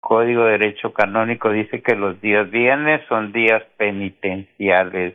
Código de Derecho Canónico dice que los días viernes son días penitenciales,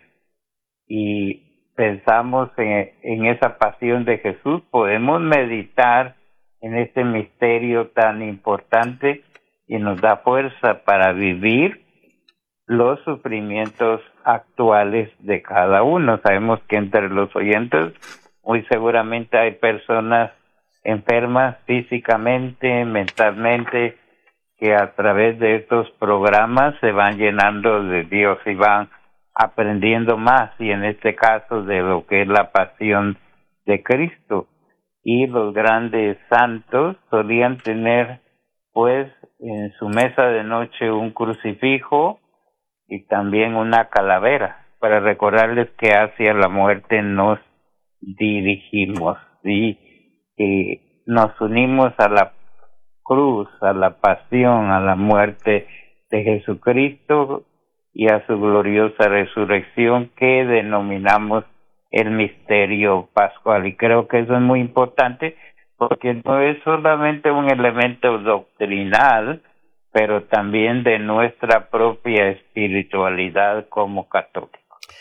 y pensamos en esa pasión de Jesús, podemos meditar en este misterio tan importante y nos da fuerza para vivir los sufrimientos actuales de cada uno. Sabemos que entre los oyentes muy seguramente hay personas enfermas físicamente, mentalmente, que a través de estos programas se van llenando de Dios y van aprendiendo más, y en este caso de lo que es la pasión de Cristo. Y los grandes santos solían tener pues en su mesa de noche un crucifijo y también una calavera, para recordarles que hacia la muerte nos dirigimos, y que nos unimos a la cruz, a la pasión, a la muerte de Jesucristo y a su gloriosa resurrección, que denominamos el misterio pascual. Y creo que eso es muy importante, porque no es solamente un elemento doctrinal, pero también de nuestra propia espiritualidad como católicos.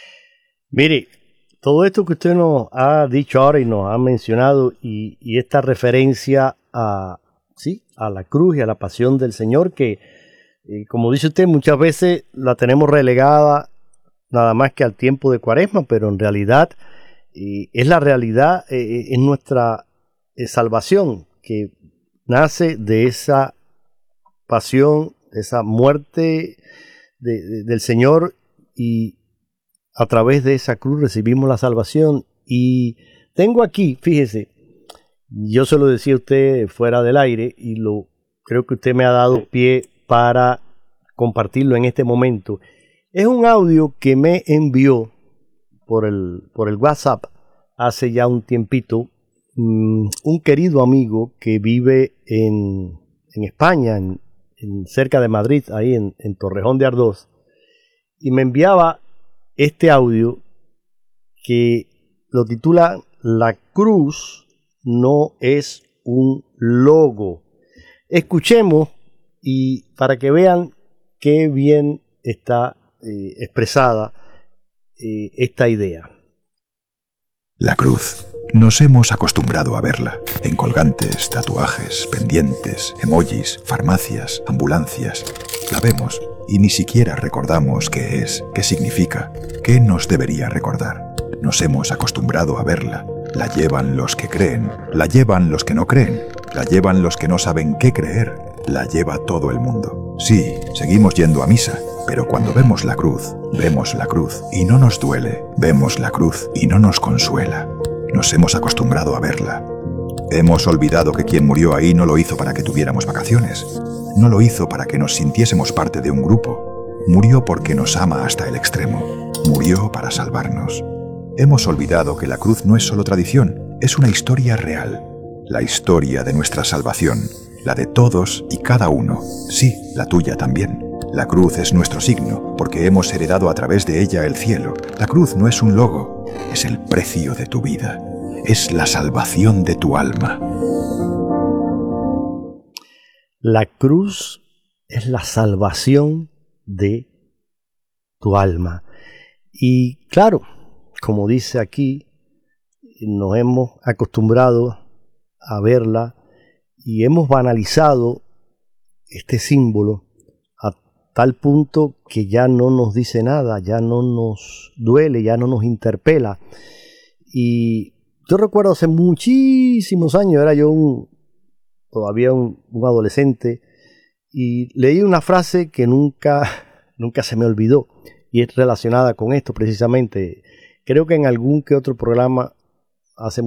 Mire, todo esto que usted nos ha dicho ahora y nos ha mencionado, y esta referencia a la cruz y a la pasión del Señor, que como dice usted, muchas veces la tenemos relegada nada más que al tiempo de Cuaresma, pero en realidad es la realidad, es nuestra salvación, que nace de esa pasión, esa muerte del Señor, y a través de esa cruz recibimos la salvación. Y tengo aquí, fíjese, yo se lo decía a usted fuera del aire, y creo que usted me ha dado pie para compartirlo en este momento. Es un audio que me envió por el WhatsApp hace ya un tiempito un querido amigo que vive en España, cerca de Madrid, ahí en Torrejón de Ardoz, y me enviaba este audio que lo titula "La cruz no es un logo". Escuchemos, y para que vean qué bien está expresada esta idea. La cruz. Nos hemos acostumbrado a verla en colgantes, tatuajes, pendientes, emojis, farmacias, ambulancias. La vemos y ni siquiera recordamos qué es, qué significa, qué nos debería recordar. Nos hemos acostumbrado a verla. La llevan los que creen, la llevan los que no creen, la llevan los que no saben qué creer, la lleva todo el mundo. Sí, seguimos yendo a misa, pero cuando vemos la cruz y no nos duele, vemos la cruz y no nos consuela. Nos hemos acostumbrado a verla. Hemos olvidado que quien murió ahí no lo hizo para que tuviéramos vacaciones, no lo hizo para que nos sintiésemos parte de un grupo, murió porque nos ama hasta el extremo, murió para salvarnos. Hemos olvidado que la cruz no es solo tradición, es una historia real, la historia de nuestra salvación, la de todos y cada uno, sí, la tuya también. La cruz es nuestro signo, porque hemos heredado a través de ella el cielo. La cruz no es un logo, es el precio de tu vida, es la salvación de tu alma. La cruz es la salvación de tu alma. Y claro, como dice aquí, nos hemos acostumbrado a verla y hemos banalizado este símbolo a tal punto que ya no nos dice nada, ya no nos duele, ya no nos interpela. Y yo recuerdo hace muchísimos años, era yo todavía un adolescente, y leí una frase que nunca se me olvidó, y es relacionada con esto precisamente. Creo que en algún que otro programa hace